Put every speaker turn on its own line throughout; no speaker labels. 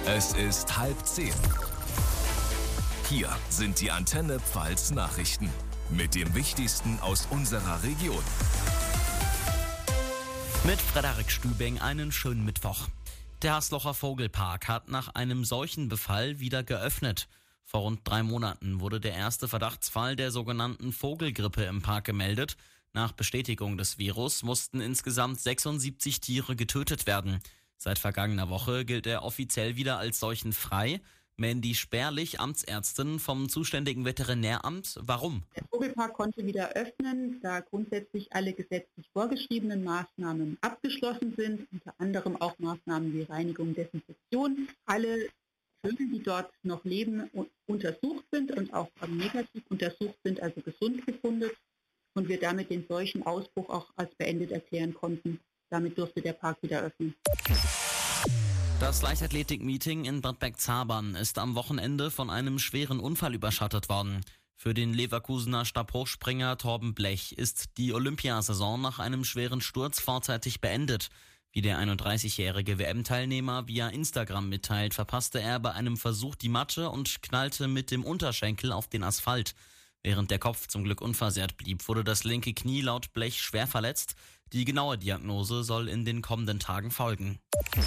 Es ist 9:30. Hier sind die Antenne Pfalz Nachrichten mit dem Wichtigsten aus unserer Region.
Mit Frederik Stübing einen schönen Mittwoch. Der Haslocher Vogelpark hat nach einem Seuchenbefall wieder geöffnet. Vor rund 3 Monaten wurde der erste Verdachtsfall der sogenannten Vogelgrippe im Park gemeldet. Nach Bestätigung des Virus mussten insgesamt 76 Tiere getötet werden. Seit vergangener Woche gilt er offiziell wieder als seuchenfrei. Mandy Sperlich, Amtsärztin vom zuständigen Veterinäramt. Warum?
Der Vogelpark konnte wieder öffnen, da grundsätzlich alle gesetzlich vorgeschriebenen Maßnahmen abgeschlossen sind, unter anderem auch Maßnahmen wie Reinigung, Desinfektion. Alle Vögel, die dort noch leben, untersucht sind und auch negativ untersucht sind, also gesund befunden, und wir damit den Seuchenausbruch auch als beendet erklären konnten. Damit durfte der Park wieder öffnen.
Das Leichtathletik-Meeting in Bad Bergzabern ist am Wochenende von einem schweren Unfall überschattet worden. Für den Leverkusener Stabhochspringer Torben Blech ist die Olympiasaison nach einem schweren Sturz vorzeitig beendet. Wie der 31-jährige WM-Teilnehmer via Instagram mitteilt, verpasste er bei einem Versuch die Matte und knallte mit dem Unterschenkel auf den Asphalt. Während der Kopf zum Glück unversehrt blieb, wurde das linke Knie laut Blech schwer verletzt. Die genaue Diagnose soll in den kommenden Tagen folgen.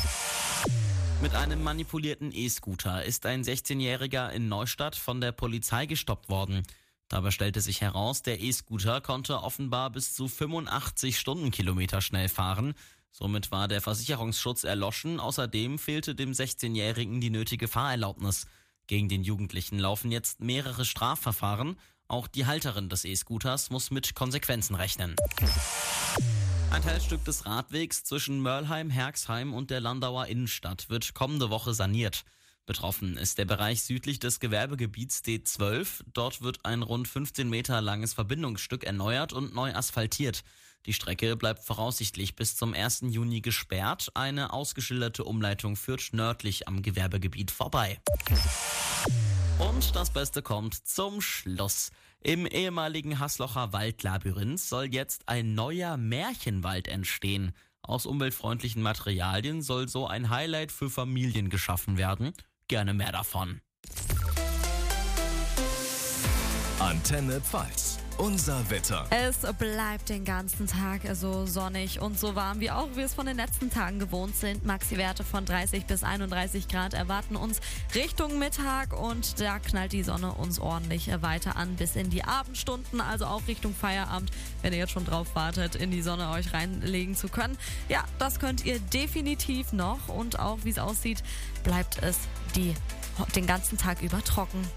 Mit einem manipulierten E-Scooter ist ein 16-Jähriger in Neustadt von der Polizei gestoppt worden. Dabei stellte sich heraus, der E-Scooter konnte offenbar bis zu 85 Stundenkilometer schnell fahren. Somit war der Versicherungsschutz erloschen. Außerdem fehlte dem 16-Jährigen die nötige Fahrerlaubnis. Gegen den Jugendlichen laufen jetzt mehrere Strafverfahren. Auch die Halterin des E-Scooters muss mit Konsequenzen rechnen. Ein Teilstück des Radwegs zwischen Mörlheim, Herxheim und der Landauer Innenstadt wird kommende Woche saniert. Betroffen ist der Bereich südlich des Gewerbegebiets D12. Dort wird ein rund 15 Meter langes Verbindungsstück erneuert und neu asphaltiert. Die Strecke bleibt voraussichtlich bis zum 1. Juni gesperrt. Eine ausgeschilderte Umleitung führt nördlich am Gewerbegebiet vorbei. Und das Beste kommt zum Schluss. Im ehemaligen Haslocher Waldlabyrinth soll jetzt ein neuer Märchenwald entstehen. Aus umweltfreundlichen Materialien soll so ein Highlight für Familien geschaffen werden. Gerne mehr davon.
Antenne Pfalz. Unser Wetter.
Es bleibt den ganzen Tag so sonnig und so warm, wie auch wir es von den letzten Tagen gewohnt sind. Maxi-Werte von 30 bis 31 Grad erwarten uns Richtung Mittag und da knallt die Sonne uns ordentlich weiter an bis in die Abendstunden, also auch Richtung Feierabend, wenn ihr jetzt schon drauf wartet, in die Sonne euch reinlegen zu können. Ja, das könnt ihr definitiv noch und auch wie es aussieht, bleibt es den ganzen Tag über trocken.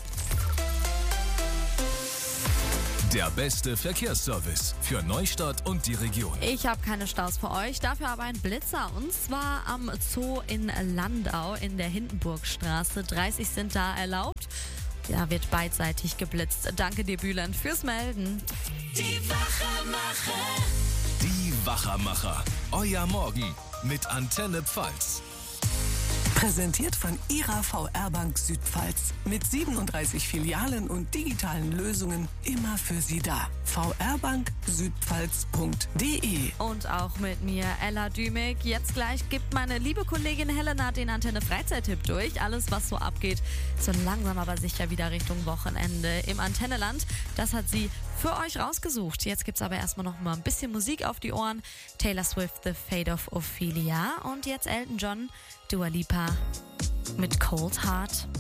Der beste Verkehrsservice für Neustadt und die Region.
Ich habe keine Staus für euch, dafür aber ein Blitzer. Und zwar am Zoo in Landau in der Hindenburgstraße. 30 sind da erlaubt. Da wird beidseitig geblitzt. Danke dir, Bülent, fürs Melden.
Die Wachermacher.
Die Wachermacher. Euer Morgen mit Antenne Pfalz.
Präsentiert von Ihrer VR-Bank Südpfalz. Mit 37 Filialen und digitalen Lösungen immer für Sie da. vrbanksüdpfalz.de.
Und auch mit mir, Ella Dümig. Jetzt gleich gibt meine liebe Kollegin Helena den Antenne-Freizeit-Tipp durch. Alles, was so abgeht, so langsam aber sicher wieder Richtung Wochenende im Antenneland. Das hat sie für euch rausgesucht. Jetzt gibt's aber erstmal noch mal ein bisschen Musik auf die Ohren. Taylor Swift, The Fate of Ophelia. Und jetzt Elton John, Dua Lipa mit Cold Heart.